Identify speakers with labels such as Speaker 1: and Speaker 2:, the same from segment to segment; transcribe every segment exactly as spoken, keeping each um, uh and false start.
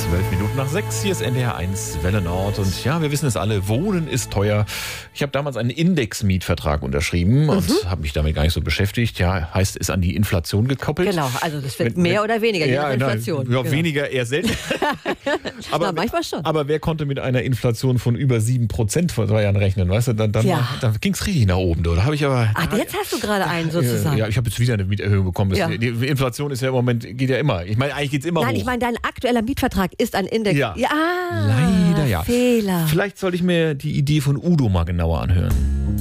Speaker 1: Zwölf Minuten nach sechs, hier ist N D R eins Welle Nord. Und ja, wir wissen es alle, Wohnen ist teuer. Ich habe damals einen Index-Mietvertrag unterschrieben mhm. und habe mich damit gar nicht so beschäftigt. Ja, heißt, ist an die Inflation gekoppelt.
Speaker 2: Genau, also das wird mit, mehr oder weniger, je
Speaker 1: ja,
Speaker 2: nach Inflation.
Speaker 1: Nein, ja,
Speaker 2: genau.
Speaker 1: Weniger, eher selten. aber,
Speaker 2: Na, manchmal schon.
Speaker 1: Aber wer konnte mit einer Inflation von über sieben Prozent vor drei Jahren rechnen? Weißt du, dann, dann,
Speaker 2: ja.
Speaker 1: dann ging es richtig nach oben. Da habe ich aber...
Speaker 2: Ach, jetzt hast du gerade einen sozusagen.
Speaker 1: Ja, ich habe jetzt wieder eine Mieterhöhung bekommen. Ja. Die Inflation ist ja im Moment, geht ja immer. Ich meine, eigentlich geht es immer
Speaker 2: Nein,
Speaker 1: hoch.
Speaker 2: ich meine, dein aktueller Mietvertrag ist ein Index.
Speaker 1: Ja.
Speaker 2: ja.
Speaker 1: Leider ja.
Speaker 2: Fehler.
Speaker 1: Vielleicht sollte ich mir die Idee von Udo mal genauer anhören.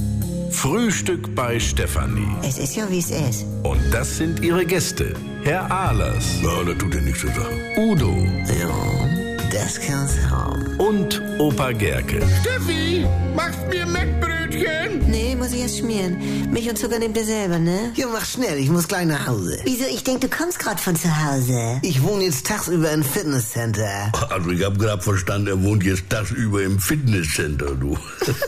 Speaker 3: Frühstück bei Stefanie.
Speaker 4: Es ist ja, wie es ist.
Speaker 3: Und das sind ihre Gäste. Herr Ahlers.
Speaker 5: Ja, das tut ja nichts zur Sache.
Speaker 3: Udo.
Speaker 4: Ja, das kann's haben.
Speaker 3: Und Opa Gerke.
Speaker 5: Steffi, machst mir Mettbrötchen?
Speaker 4: Nee, muss ich erst schmieren. Milch und Zucker nehmt ihr selber, ne? Ja, mach schnell, ich muss gleich nach Hause. Wieso? Ich denk, du kommst gerade von zu Hause. Ich wohne jetzt tagsüber im Fitnesscenter.
Speaker 5: Also ich hab grad verstanden, er wohnt jetzt tagsüber im Fitnesscenter, du.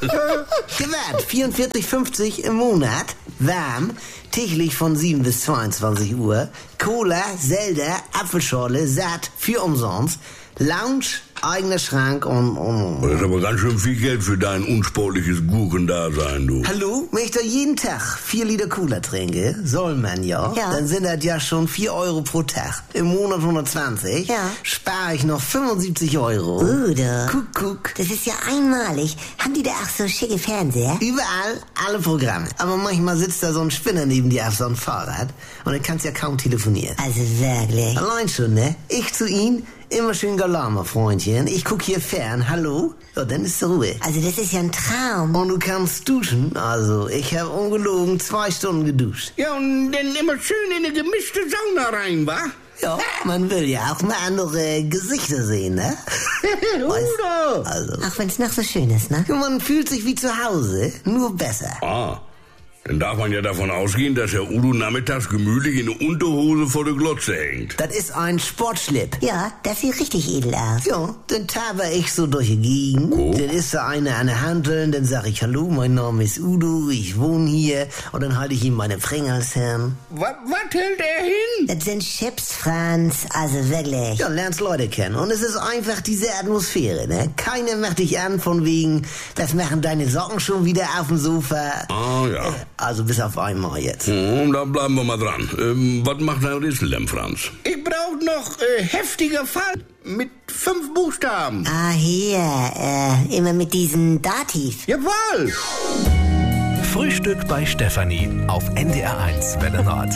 Speaker 4: Gewahrt, vierundvierzig fünfzig im Monat. Warm. Täglich von sieben bis zweiundzwanzig Uhr. Cola, Zelda, Apfelschorle, satt, für umsonst. Lounge, eigener Schrank und... und
Speaker 5: Das ist aber ganz schön viel Geld für dein unsportliches Gurkendasein, du.
Speaker 4: Hallo? Wenn ich da jeden Tag vier Liter Cola trinke, soll man ja, ja, dann sind das ja schon vier Euro pro Tag. Im Monat hundertzwanzig. Ja. Spare ich noch fünfundsiebzig Euro. Oder? Guck, guck. Das ist ja einmalig. Haben die da auch so schicke Fernseher? Überall, alle Programme. Aber manchmal sitzt da so ein Spinner neben dir auf so einem Fahrrad und dann kannst du ja kaum telefonieren. Also wirklich? Allein schon, ne? Ich zu ihm... Immer schön Galama, Freundchen. Ich guck hier fern. Hallo? Ja, dann ist Ruhe. Also das ist ja ein Traum. Und du kannst duschen. Also, ich habe ungelogen zwei Stunden geduscht.
Speaker 5: Ja, und dann immer schön in eine gemischte Sauna rein, wa?
Speaker 4: Ja, man will ja auch mal andere Gesichter sehen, ne?
Speaker 5: Udo!
Speaker 4: Also. Auch wenn es noch so schön ist, ne? Man fühlt sich wie zu Hause, nur besser.
Speaker 5: Ah. Dann darf man ja davon ausgehen, dass Herr Udo nachmittags gemütlich in der Unterhose vor der Glotze hängt.
Speaker 4: Das ist ein Sportschlipp. Ja, das sieht richtig edel aus. Ja, dann taber ich so durch die Gegend. Oh. Dann ist da einer an der Handel, dann sag ich, hallo, mein Name ist Udo, ich wohne hier. Und dann halte ich ihm meine Pringles hin.
Speaker 5: Was hält er hin?
Speaker 4: Das sind Chips, Franz, also wirklich. Ja, lernst Leute kennen. Und es ist einfach diese Atmosphäre, ne? Keiner macht dich an von wegen, das machen deine Socken schon wieder auf dem Sofa.
Speaker 5: Ah, ja. Äh,
Speaker 4: Also bis auf einmal jetzt.
Speaker 5: Hm, da bleiben wir mal dran. Ähm, was macht dein Riesenlem, Franz? Ich brauche noch äh, heftiger Fall mit fünf Buchstaben.
Speaker 4: Ah, hier, äh, immer mit diesen Dativ.
Speaker 5: Jawohl!
Speaker 3: Frühstück bei Stefanie auf N D R eins Welle Nord.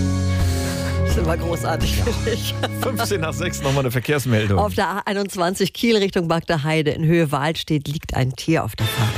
Speaker 2: Das ist immer großartig, ja. Finde ich.
Speaker 1: fünfzehn nach sechs, nochmal eine Verkehrsmeldung.
Speaker 2: Auf der A einundzwanzig Kiel Richtung Bagda Heide in Höhe Wahlstedt liegt ein Tier auf der Fahrt.